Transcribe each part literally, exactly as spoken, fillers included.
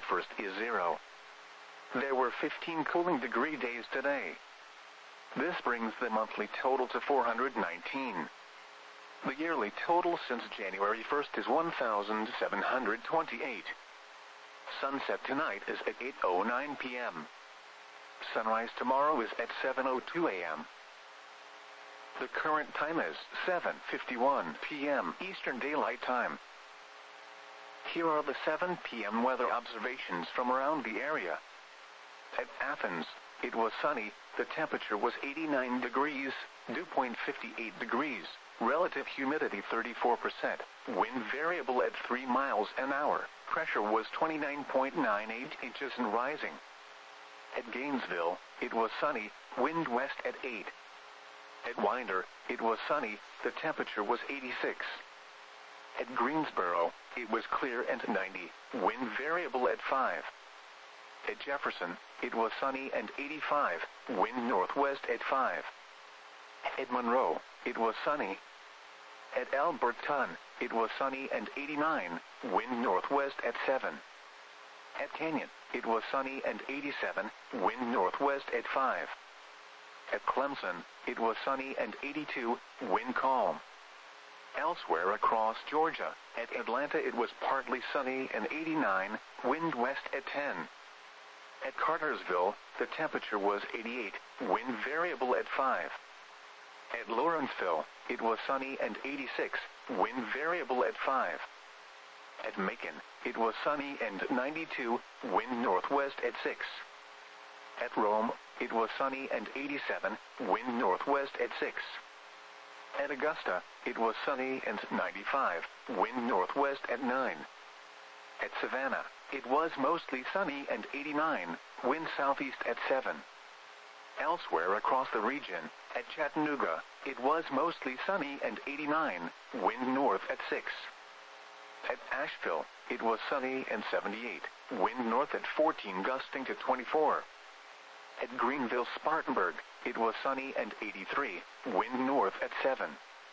first is zero. There were fifteen cooling degree days today. This brings the monthly total to four hundred nineteen. The yearly total since January first is one thousand seven hundred twenty-eight. Sunset tonight is at eight oh nine p m Sunrise tomorrow is at seven oh two a m The current time is seven fifty-one p m Eastern Daylight Time. Here are the seven p m weather observations from around the area. At Athens, it was sunny, the temperature was eighty-nine degrees, dew point fifty-eight degrees, relative humidity thirty-four percent, wind variable at three miles an hour, pressure was twenty-nine point nine eight inches and rising. At Gainesville, it was sunny, wind west at eight. At Winder, it was sunny, the temperature was eighty-six. At Greensboro, it was clear and ninety, wind variable at five. At Jefferson, it was sunny and eighty-five, wind northwest at five. At Monroe, it was sunny. At Alberton, it was sunny and eighty-nine, wind northwest at seven. At Canyon, it was sunny and eighty-seven, wind northwest at five. At Clemson, it was sunny and eighty-two, wind calm. Elsewhere across Georgia, at Atlanta it was partly sunny and eighty-nine, wind west at ten. At Cartersville, the temperature was eighty-eight, wind variable at five. At Lawrenceville, it was sunny and eighty-six, wind variable at five. At Macon, it was sunny and ninety-two, wind northwest at six. At Rome, it was sunny and eighty-seven, wind northwest at six. At Augusta, it was sunny and ninety-five, wind northwest at nine. At Savannah, it was mostly sunny and eighty-nine, wind southeast at seven. Elsewhere across the region, at Chattanooga, it was mostly sunny and eighty-nine, wind north at six. At Asheville, it was sunny and seventy-eight, wind north at fourteen gusting to twenty-four. At Greenville-Spartanburg, it was sunny and eighty-three, wind north at seven.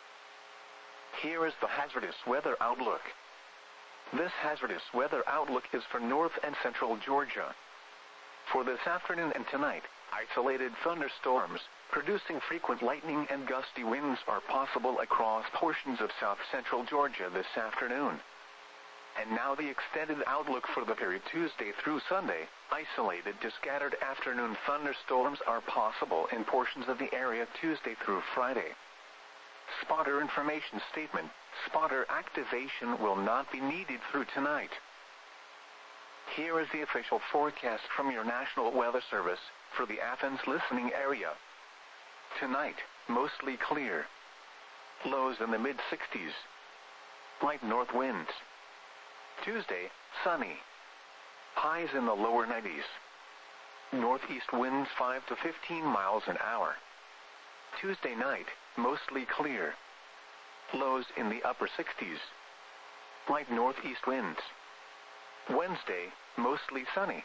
Here is the hazardous weather outlook. This hazardous weather outlook is for north and central Georgia. For this afternoon and tonight, isolated thunderstorms, producing frequent lightning and gusty winds are possible across portions of south-central Georgia this afternoon. And now the extended outlook for the period Tuesday through Sunday. Isolated to scattered afternoon thunderstorms are possible in portions of the area Tuesday through Friday. Spotter information statement. Spotter activation will not be needed through tonight. Here is the official forecast from your National Weather Service for the Athens listening area. Tonight, mostly clear. Lows in the mid sixties. Light north winds. Tuesday, sunny. Highs in the lower nineties. Northeast winds five to fifteen miles an hour. Tuesday night, mostly clear. Lows in the upper sixties. Light northeast winds. Wednesday, mostly sunny.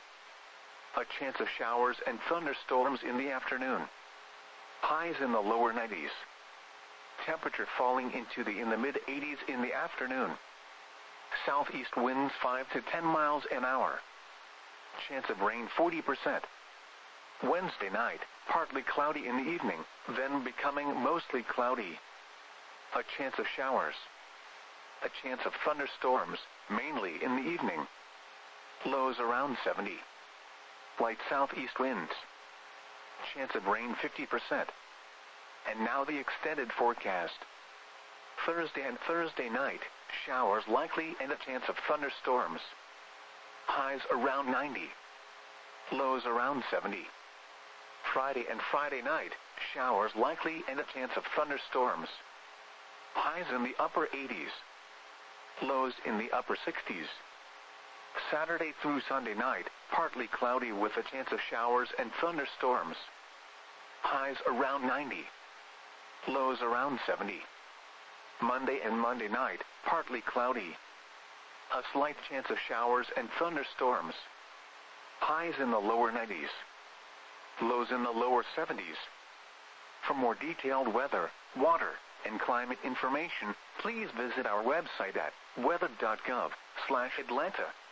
A chance of showers and thunderstorms in the afternoon. Highs in the lower nineties. Temperature falling into the in the mid eighties in the afternoon. Southeast winds five to ten miles an hour. Chance of rain forty percent. Wednesday night, partly cloudy in the evening, then becoming mostly cloudy. A chance of showers. A chance of thunderstorms, mainly in the evening. Lows around seventy. Light southeast winds. Chance of rain fifty percent. And now the extended forecast. Thursday and Thursday night, showers likely and a chance of thunderstorms. Highs around ninety. Lows around seventy. Friday and Friday night, showers likely and a chance of thunderstorms. Highs in the upper eighties. Lows in the upper sixties. Saturday through Sunday night, partly cloudy with a chance of showers and thunderstorms. Highs around ninety. Lows around seventy. Monday and Monday night, partly cloudy. A slight chance of showers and thunderstorms. Highs in the lower nineties. Lows in the lower seventies. For more detailed weather, water, and climate information, please visit our website at weather dot gov slash Atlanta.